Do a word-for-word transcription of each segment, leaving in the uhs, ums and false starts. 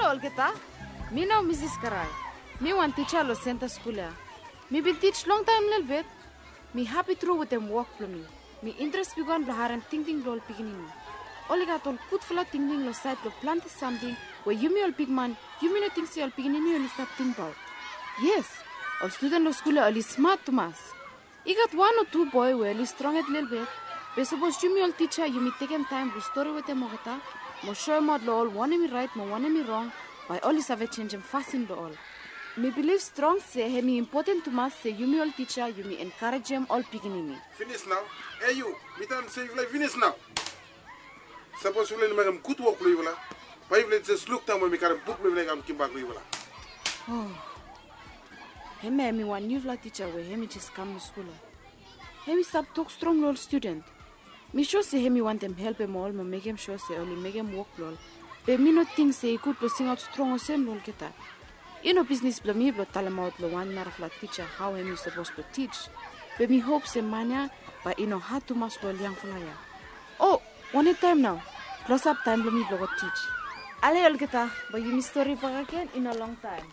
Olgeta. Me now Missus Karai. Me one teacher lo center school ya. Me been teach long time little bit. Me happy through with them work for me. Me interest begun blaharan thinking role beginning. Oliga ton put full of thinking lo side lo plant something where you me all big man, you me no think see all beginning you start think about. Yes, all student lo school are smart to mass. You got one or two boy where is strong at little bit. But suppose you me all teacher you me take him time to story with them mogata. Mo show him all all one me right, mo one me wrong. By all is have a change and fast in the all. Me believe strong say he me important to mass say you me all teacher you me encourage him all beginning me. Finish now. Hey you, me time say you like finish now. Suppose you let me good work you la. But if let's just look down when me carry book me like I'm come back you la. Oh. He me me one new flat teacher where he me just come to school. He me stop talk strong lol student. Me sure say he me want them help him all, me make him sure say only make him work lol. But me not think say he could to sing out strong or same lol kita. You know business blo me blo tell him out lo one nar flat teacher how he me supposed to teach. But me hope say mania but you know how to mas lol young flyer. Oh, one time now. Close up time blo me blo teach. Ale lol kita, but you me story back again in a long time.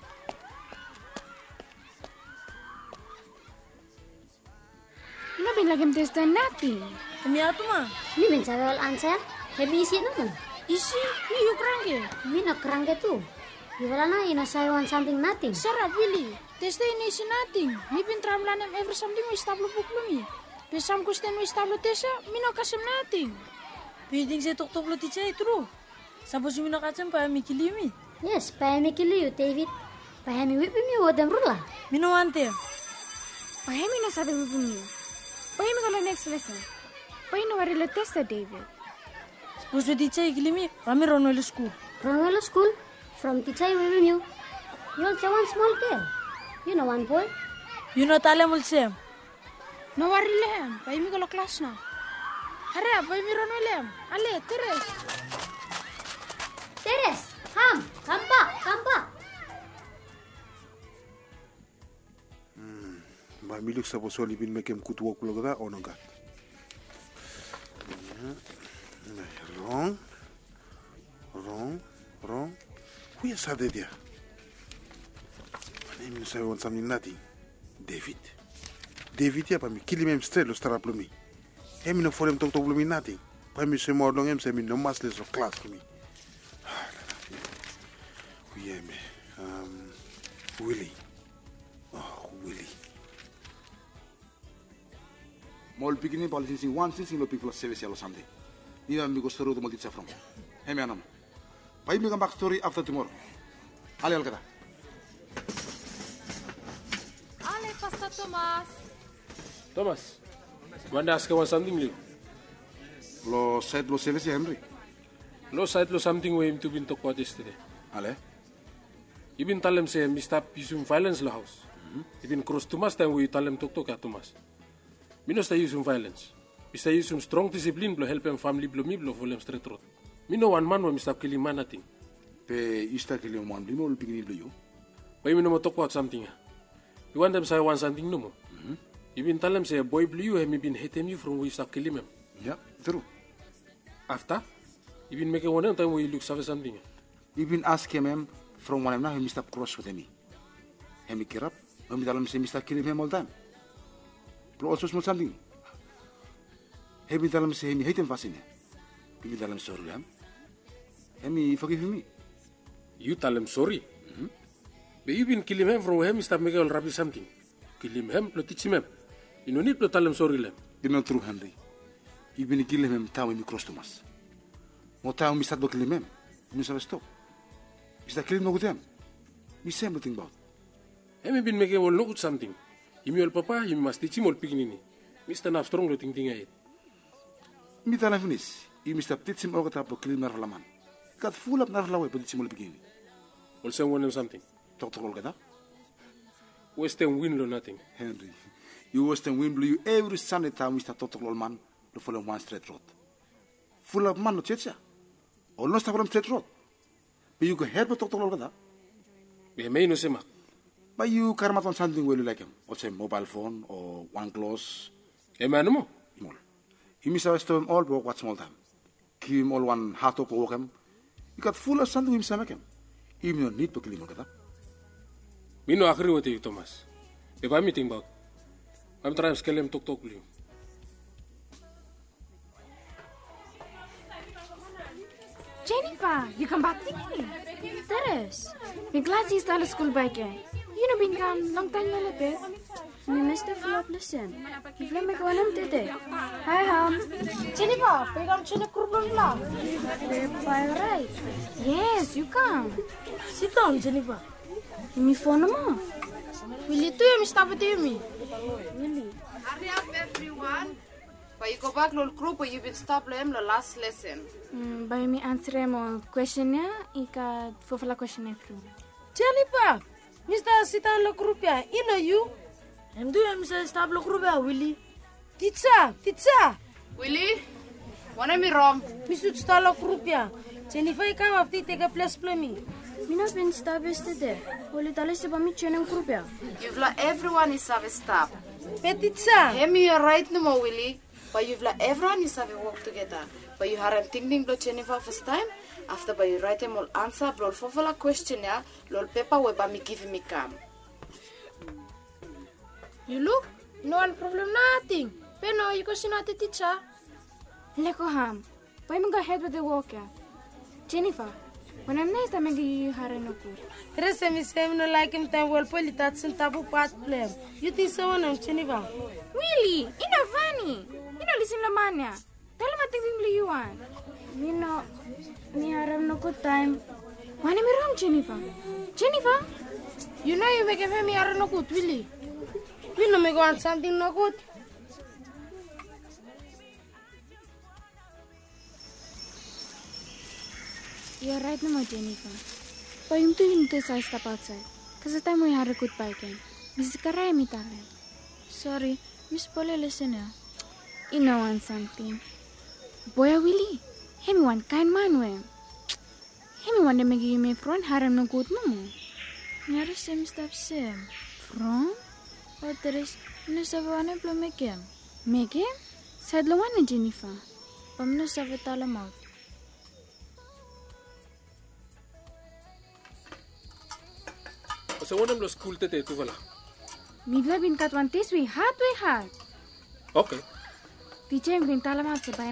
You know, like him there's done nothing. Kami atu ma. Mi mencari all answer. Hebi isi naman. Isi, you krange. Mi na krange tu. You wala na ina say want something nothing. Sarah, Billy. There's the isi nothing. Mi bin tramlan em every something we stablo buklo mi. Pe sam kusten we stablo tesa, mi na kasem nothing. Pe ding se tok tok lo ticha itru. Suppose mi na kasem pa mi kili mi. Yes, pa mi kili you David. Pa mi whip mi odem rula. Mi no ante. Pa mi na sabi mo mi. Pa mi ko next lesson. Pa no wari le testa David. Suppose we ticha ikili mi, kami Ronwell school. Ronwell school? From teacher we you. You also one small girl. You know one boy. You know tale mulsem. No worry lem. Pa mi ko class na. Hara, pa mi Ronwell. Ale, Teres. Teres, come, come back, come back. Hmm. Ba mi look suppose only been make him good work logo da on God. Wrong. Wrong. Wrong. Who is that there? My name is I want something nothing. David. David ya pa mi kill him straight lo start up me. He me no for him talk to me nothing. Pa mi say more long him say me no massless of class for me. Who am I? Um Willie. Oh, Willie. Mol beginning policy sing one sing lo people service yellow Sunday. Ni am go story to mo teacher from. He me anam. Pai me come back story after tomorrow. Ale al kada. Ale Pastor Thomas. Thomas. Wanda ask you something new. Lo said lo service Henry. Lo said lo something we him to been talk about yesterday. Ale. You been tell him say me stop using violence la house. You been cross Thomas time we tell him talk talk at Thomas. Me no stay using violence. Me stay using strong discipline blo help him family blo me blo full him straight road. Me no one man when me stop killing man nothing. Pe you start killing one blo mo beginning blo you. Why me no mo talk about something? You want them say want something no more. Mm-hmm. You been tell him say boy blue you have me been hating you from where you stop killing him. Yeah, true. After, you been making one time where you look for something. You been asking him from one now he stop cross with me. He me get up, when me tell him say me stop killing him all time. But also small something. He me tell him say me hate him fascine. He me tell him sorry him. He me forgive me. You tell him sorry. Mm-hmm. But you been killing him from where he stop making all rubbish something. Kill him, him, to teach him. You no need to tell him sorry him. It's not true, Henry. You been killing him time when me cross Thomas. More time we start to kill him. Me stop stop. We start killing no good him. Me say nothing about. He been making all no good something. You me all papa, you must teach him all picking. Mister not strong to think thing ahead. Me tell him finish. You must teach him all the time to kill nerve man. Got full of nerve away, but teach him all picking. Also want him something. Talk to all that. Western wind or nothing. Henry, you Western wind blow you every Sunday time we start to talk all man to follow one straight road. Full of man no church. Or no stop on straight road. But you can help to talk to all that. We may no sema. But you carry on something where you like him. Or say mobile phone or one clothes. A man more. He miss our him all but what small time. Give him all one heart up walk him. You got full of something himself make him. Even no need to kill him, kata. Me no agree with you, Thomas. If I'm meeting about, I'm trying to scale him talk talk you. Jennifer, you come back to me. Teres, me glad you started school back again. You know been gone long time a bit. We missed a few of listen. You flame me going home today. Hi, Ham. Jennifer, pegang sini kurban lah. By right. Yes, you come. Sit down, Jennifer. Me phone mo. Willie tu yang mesti apa tu mi? Really? Hurry up, everyone. But you go back to the group where you've been stopped them the last lesson. Mm, by me answer mo question niya, ika fofala question na through. Jennifer, mister sit down lo group ya. Ino you? Em tu yang mesti stop lo group ya, Willie. Teacher, teacher. Willie, what am I wrong? Mister stop lo group ya. Jennifer ikaw after take a place plumbing. Me not been established today. Wali tali si pami cheneng group ya. You've let everyone is have a stop. But teacher. Hear me, you're right no more, Willie. But you've let everyone is have a work together. But you haven't thinking about Jennifer first time. After by you write them all answer, lol fofala question ya, lol paper we ba me give me come. You look? No one problem, nothing. But no, you go see not the teacher. Leko ham. Why me go ahead with the work ya? Jennifer, when I'm nice, I'm going to give you her no good. Rest of me say no like him time well poli that's in tabu part plan. You think someone on Jennifer? Really? You know funny. You know listen to mania. Tell him I think you want. You know, me have no good time. Why am I wrong, Jennifer? Jennifer? You know you make me are no good, Willie. You know me go on something no good. You're right, no, Jennifer. But you don't need to step outside. Because the time we had a good bike in. Miss Karai me tell him. Sorry, Miss Polly listen here. You know want something. Boy, Willie. Him one kind man we. Him one to make you me front harem no good no more. Nyari same step same. From? Oh, there is no savane plo make him. Make him? Said lo one Jennifer. Pam no savatala mouth. So one of the school today to vala. Me bin kat one this way hard way hard. Okay. Teacher bin talamat sa